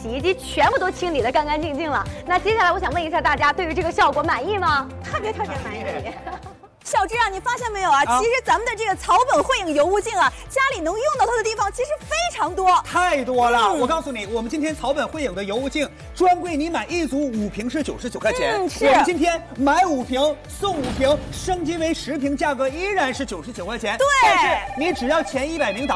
洗衣机全部都清理得干干净净了。那接下来我想问一下大家，对于这个效果满意吗？特别满意。 小芝啊，你发现没有啊？其实咱们的这个草本慧影油雾镜啊，家里能用到它的地方其实非常多， 太多了。我告诉你，我们今天草本慧影的油雾镜专柜，你买1组5瓶是99块钱。 是。 我们今天买5瓶送5瓶，升级为10瓶，价格依然是99块钱。 对。 但是你只要前100名打